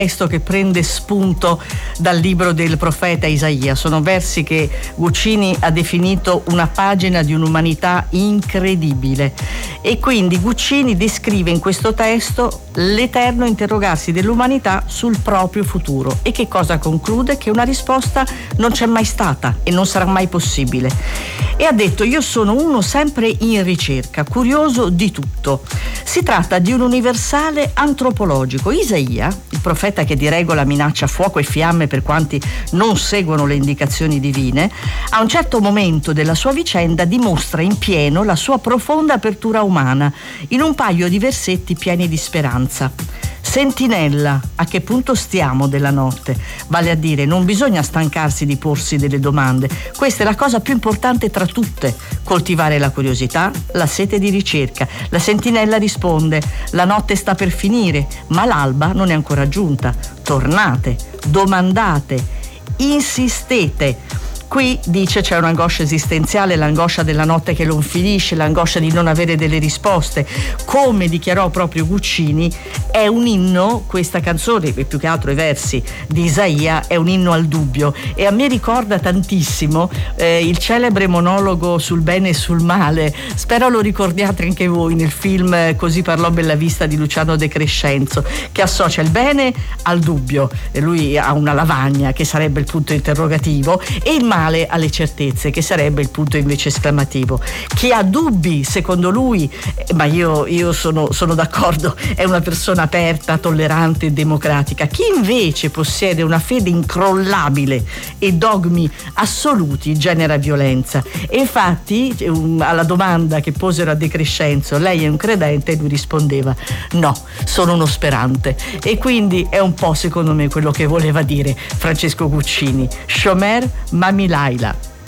testo che prende spunto dal libro del profeta Isaia. Sono versi che Guccini ha definito una pagina di un'umanità incredibile, e quindi Guccini descrive in questo testo l'eterno interrogarsi dell'umanità sul proprio futuro. E che cosa conclude? Che una risposta non c'è mai stata e non sarà mai possibile. E ha detto: io sono uno sempre in ricerca, curioso di tutto. Si tratta di un universale antropologico. Isaia, il profeta che di regola minaccia fuoco e fiamme per quanti non seguono le indicazioni divine, a un certo momento della sua vicenda dimostra in pieno la sua profonda apertura umana in un paio di versetti pieni di speranza. Sentinella, a che punto stiamo della notte? Vale a dire, non bisogna stancarsi di porsi delle domande. Questa è la cosa più importante tra tutte: coltivare la curiosità, la sete di ricerca. La sentinella risponde: la notte sta per finire, ma l'alba non è ancora giunta. Tornate, domandate, insistete. Qui, dice, c'è un'angoscia esistenziale, l'angoscia della notte che non finisce, l'angoscia di non avere delle risposte. Come dichiarò proprio Guccini, è un inno, questa canzone, e più che altro i versi di Isaia, è un inno al dubbio. E a me ricorda tantissimo il celebre monologo sul bene e sul male. Spero lo ricordiate anche voi nel film Così parlò Bellavista di Luciano De Crescenzo, che associa il bene al dubbio. E lui ha una lavagna, che sarebbe il punto interrogativo, e il male alle certezze, che sarebbe il punto invece esclamativo. Chi ha dubbi, secondo lui, ma io sono d'accordo, è una persona aperta, tollerante e democratica. Chi invece possiede una fede incrollabile e dogmi assoluti genera violenza. E infatti alla domanda che posero a De Crescenzo: lei è un credente? Lui rispondeva: no, sono uno sperante. E quindi è un po', secondo me, quello che voleva dire Francesco Guccini. Shomer Mamilaila.